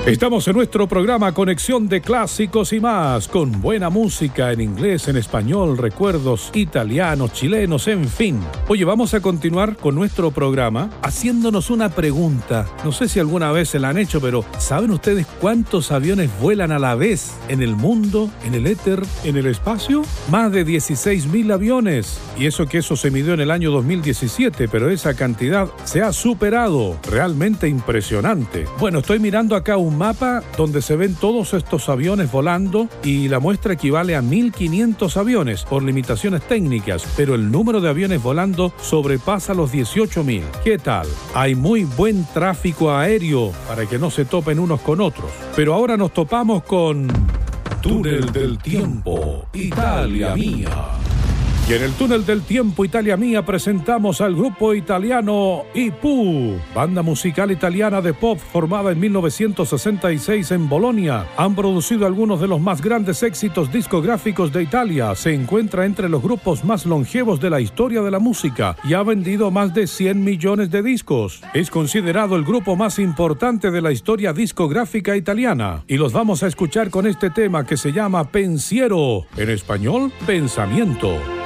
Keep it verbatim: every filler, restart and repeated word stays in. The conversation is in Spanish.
Estamos en nuestro programa Conexión de Clásicos y más, con buena música en inglés, en español, recuerdos italianos, chilenos, en fin. Oye, vamos a continuar con nuestro programa haciéndonos una pregunta. No sé si alguna vez se la han hecho, pero ¿saben ustedes cuántos aviones vuelan a la vez en el mundo, en el éter, en el espacio? Más de dieciséis mil aviones. Y eso que eso se midió en el año dos mil diecisiete, pero esa cantidad se ha superado. Realmente impresionante. Bueno, estoy mirando acá un mapa donde se ven todos estos aviones volando y la muestra equivale a mil quinientos aviones por limitaciones técnicas, pero el número de aviones volando sobrepasa los dieciocho mil. ¿Qué tal? Hay muy buen tráfico aéreo para que no se topen unos con otros. Pero ahora nos topamos con Túnel del Tiempo, Italia Mía. Y en el Túnel del Tiempo, Italia Mía, presentamos al grupo italiano I P U, banda musical italiana de pop formada en mil novecientos sesenta y seis en Bolonia. Han producido algunos de los más grandes éxitos discográficos de Italia. Se encuentra entre los grupos más longevos de la historia de la música y ha vendido más de cien millones de discos. Es considerado el grupo más importante de la historia discográfica italiana. Y los vamos a escuchar con este tema que se llama Pensiero, en español, Pensamiento.